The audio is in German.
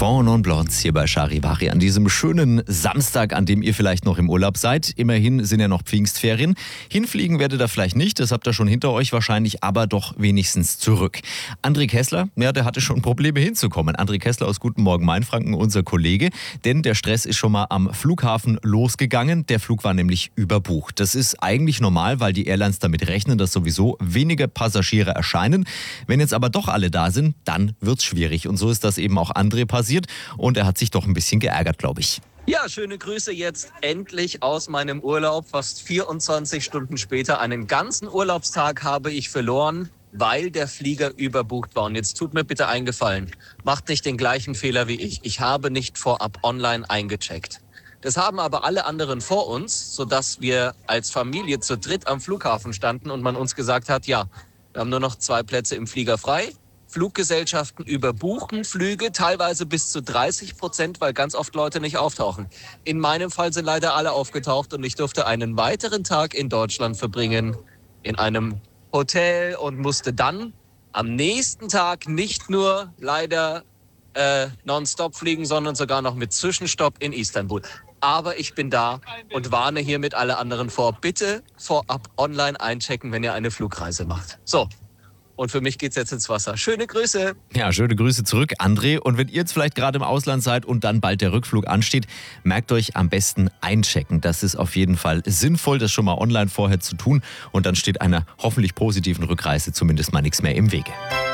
Enfant non blondes hier bei Charivari an diesem schönen Samstag, an dem ihr vielleicht noch im Urlaub seid. Immerhin sind ja noch Pfingstferien. Hinfliegen werdet ihr vielleicht nicht, das habt ihr schon hinter euch wahrscheinlich, aber doch wenigstens zurück. André Kessler, ja, der hatte schon Probleme hinzukommen. André Kessler aus Guten Morgen Mainfranken, unser Kollege, denn der Stress ist schon mal am Flughafen losgegangen. Der Flug war nämlich überbucht. Das ist eigentlich normal, weil die Airlines damit rechnen, dass sowieso weniger Passagiere erscheinen. Wenn jetzt aber doch alle da sind, dann wird's schwierig. Und so ist das eben auch André passiert und er hat sich doch ein bisschen geärgert, glaube ich. Ja, schöne Grüße jetzt endlich aus meinem Urlaub. Fast 24 Stunden später, einen ganzen Urlaubstag habe ich verloren, weil der Flieger überbucht war. Und jetzt tut mir bitte einen Gefallen. Macht nicht den gleichen Fehler wie ich. Ich habe nicht vorab online eingecheckt. Das haben aber alle anderen vor uns, sodass wir als Familie zu dritt am Flughafen standen und man uns gesagt hat, ja, wir haben nur noch 2 Plätze im Flieger frei. Fluggesellschaften überbuchen Flüge, teilweise bis zu 30%, weil ganz oft Leute nicht auftauchen. In meinem Fall sind leider alle aufgetaucht und ich durfte einen weiteren Tag in Deutschland verbringen, in einem Hotel und musste dann am nächsten Tag nicht nur leider nonstop fliegen, sondern sogar noch mit Zwischenstopp in Istanbul. Aber ich bin da und warne hiermit alle anderen vor. Bitte vorab online einchecken, wenn ihr eine Flugreise macht. So. Und für mich geht's jetzt ins Wasser. Schöne Grüße. Ja, schöne Grüße zurück, André. Und wenn ihr jetzt vielleicht gerade im Ausland seid und dann bald der Rückflug ansteht, merkt euch am besten einchecken. Das ist auf jeden Fall sinnvoll, das schon mal online vorher zu tun. Und dann steht einer hoffentlich positiven Rückreise zumindest mal nichts mehr im Wege.